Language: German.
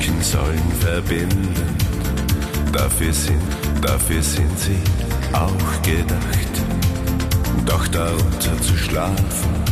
Wolken sollen verbinden. Dafür sind sie auch gedacht. Doch darunter zu schlafen